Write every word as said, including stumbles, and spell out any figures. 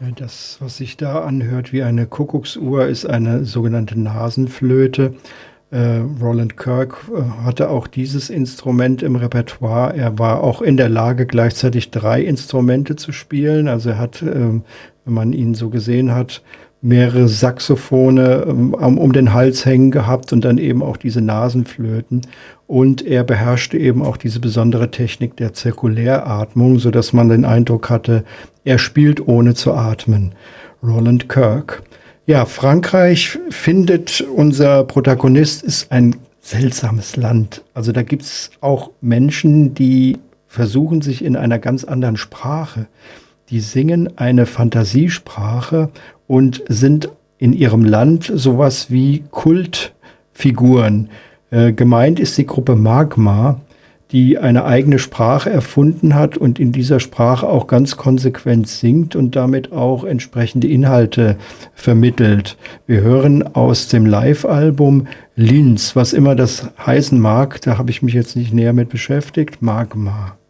Ja, das, was sich da anhört wie eine Kuckucksuhr, ist eine sogenannte Nasenflöte. Äh, Roland Kirk äh, hatte auch dieses Instrument im Repertoire. Er war auch in der Lage, gleichzeitig drei Instrumente zu spielen. Also er hat, ähm, wenn man ihn so gesehen hat, mehrere Saxophone ähm, am- um den Hals hängen gehabt und dann eben auch diese Nasenflöten. Und er beherrschte eben auch diese besondere Technik der Zirkuläratmung, sodass man den Eindruck hatte, er spielt ohne zu atmen. Roland Kirk. Ja, Frankreich findet, unser Protagonist ist ein seltsames Land. Also da gibt es auch Menschen, die versuchen sich in einer ganz anderen Sprache. Die singen eine Fantasiesprache und sind in ihrem Land sowas wie Kultfiguren. Äh, gemeint ist die Gruppe Magma, die eine eigene Sprache erfunden hat und in dieser Sprache auch ganz konsequent singt und damit auch entsprechende Inhalte vermittelt. Wir hören aus dem Live-Album Linz, was immer das heißen mag, da habe ich mich jetzt nicht näher mit beschäftigt, Magma.